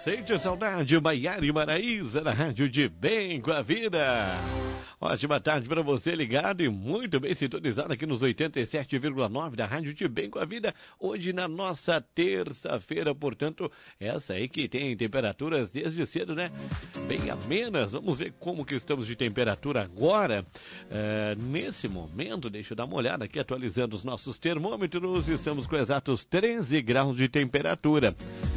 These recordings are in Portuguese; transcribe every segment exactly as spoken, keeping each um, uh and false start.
Sente saudade, Maiara e Maraísa, na Rádio de Bem com a Vida. Ótima tarde para você ligado e muito bem sintonizado aqui nos oitenta e sete vírgula nove da Rádio de Bem com a Vida. Hoje na nossa terça-feira, portanto, essa aí que tem temperaturas desde cedo, né? Bem amenas. Vamos ver como que estamos de temperatura agora. É, nesse momento, deixa eu dar uma olhada aqui, atualizando os nossos termômetros. Estamos com exatos treze graus de temperatura.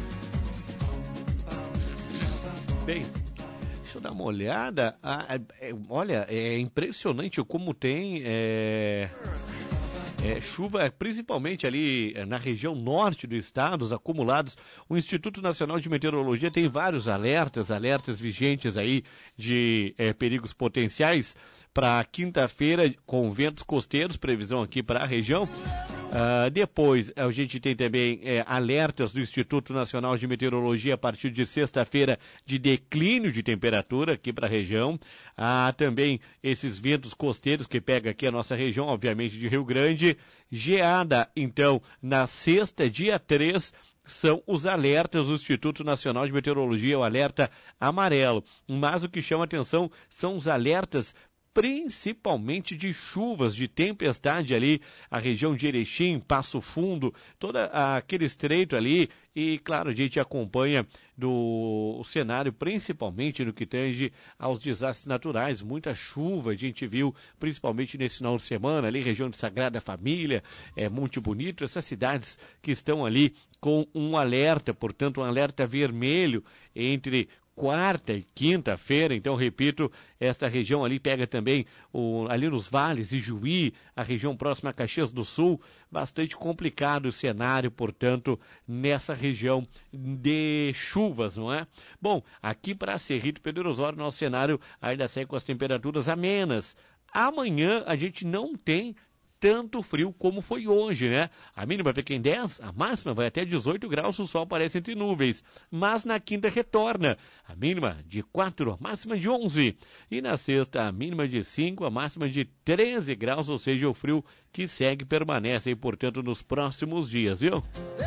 Bem, deixa eu dar uma olhada. Ah, é, olha, é impressionante como tem é, é, chuva, principalmente ali na região norte do estado, os acumulados. O Instituto Nacional de Meteorologia tem vários alertas, alertas vigentes aí de é, perigos potenciais para quinta-feira, com ventos costeiros, previsão aqui para a região. Uh, depois, a gente tem também é, alertas do Instituto Nacional de Meteorologia a partir de sexta-feira de declínio de temperatura aqui para a região. Há também esses ventos costeiros que pega aqui a nossa região, obviamente de Rio Grande. Geada, então, na sexta, dia três, são os alertas do Instituto Nacional de Meteorologia, o alerta amarelo. Mas o que chama atenção são os alertas principalmente de chuvas, de tempestade ali, a região de Erechim, Passo Fundo, todo aquele estreito ali, e claro, a gente acompanha do o cenário principalmente no que tange aos desastres naturais, muita chuva, a gente viu principalmente nesse final de semana, ali região de Sagrada Família, é, Monte Bonito, essas cidades que estão ali com um alerta, portanto um alerta vermelho entre quarta e quinta-feira, então repito, esta região ali pega também o, ali nos vales, Ijuí, a região próxima a Caxias do Sul, bastante complicado o cenário, portanto, nessa região de chuvas, não é? Bom, aqui para Cerrito Pedro Osório, nosso cenário ainda segue com as temperaturas amenas. Amanhã a gente não tem tanto frio como foi hoje, né? A mínima fica em dez, a máxima vai até dezoito graus, o sol aparece entre nuvens. Mas na quinta retorna, a mínima de quatro, a máxima de onze. E na sexta, a mínima de cinco, a máxima de treze graus, ou seja, o frio que segue permanece aí, portanto, nos próximos dias, viu?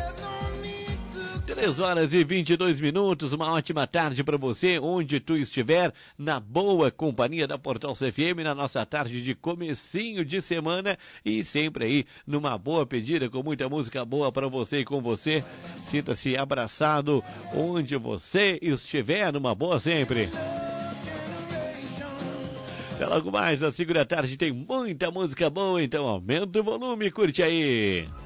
três horas e vinte e dois minutos, uma ótima tarde para você, onde tu estiver, na boa companhia da Portal C F M, na nossa tarde de comecinho de semana e sempre aí numa boa pedida, com muita música boa para você e com você. Sinta-se abraçado onde você estiver, numa boa sempre. Até logo mais, às cinco da tarde tem muita música boa, então aumenta o volume, curte aí.